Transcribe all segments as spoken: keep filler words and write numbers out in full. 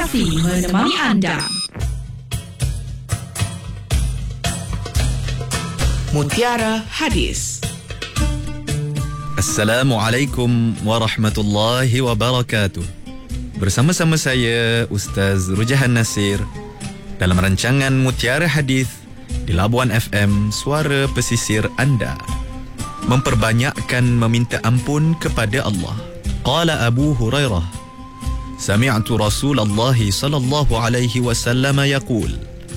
Shafi menemani anda. Mutiara Hadis. Assalamualaikum warahmatullahi wabarakatuh. Bersama-sama saya Ustaz Rujahan Nasir dalam rancangan Mutiara Hadis di Labuan F M, suara pesisir anda. Memperbanyakkan meminta ampun kepada Allah. Qala Abu Hurairah, sami'tu Rasulullah sallallahu alaihi wasallam yaqul,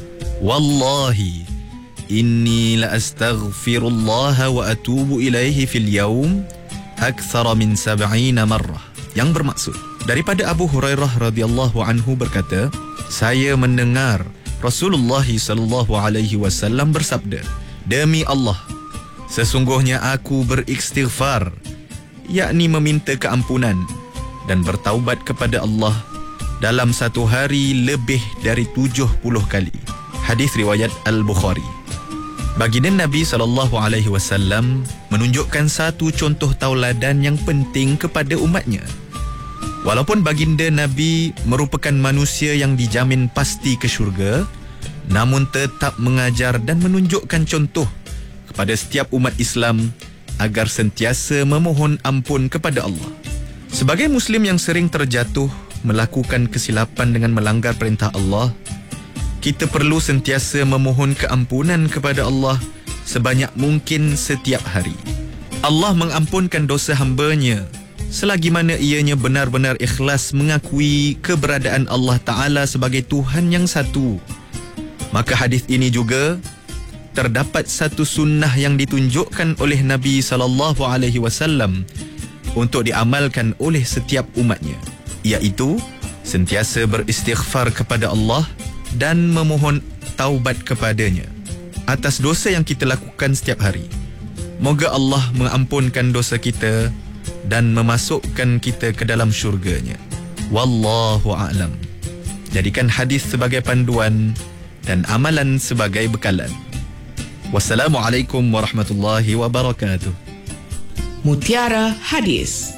wallahi inni la astaghfirullah wa atubu ilaihi fil yawm akthara min sab'ina marrah. Yang bermaksud, daripada Abu Hurairah radhiyallahu anhu berkata, saya mendengar Rasulullah sallallahu alaihi wasallam bersabda, demi Allah, sesungguhnya aku beristighfar, yakni meminta keampunan dan bertaubat kepada Allah dalam satu hari lebih dari tujuh puluh kali. Hadis riwayat Al-Bukhari. Baginda Nabi sallallahu alaihi wasallam menunjukkan satu contoh tauladan yang penting kepada umatnya. Walaupun baginda Nabi merupakan manusia yang dijamin pasti ke syurga, namun tetap mengajar dan menunjukkan contoh kepada setiap umat Islam agar sentiasa memohon ampun kepada Allah. Sebagai Muslim yang sering terjatuh melakukan kesilapan dengan melanggar perintah Allah, kita perlu sentiasa memohon keampunan kepada Allah sebanyak mungkin setiap hari. Allah mengampunkan dosa hamba-Nya selagi mana ianya benar-benar ikhlas mengakui keberadaan Allah Ta'ala sebagai Tuhan yang satu. Maka hadis ini juga terdapat satu sunnah yang ditunjukkan oleh Nabi sallallahu alaihi wasallam untuk diamalkan oleh setiap umatnya, iaitu sentiasa beristighfar kepada Allah dan memohon taubat kepadanya atas dosa yang kita lakukan setiap hari. Moga Allah mengampunkan dosa kita dan memasukkan kita ke dalam syurga-Nya. Wallahu a'lam. Jadikan hadis sebagai panduan dan amalan sebagai bekalan. Wassalamualaikum warahmatullahi wabarakatuh. Mutiara Hadis.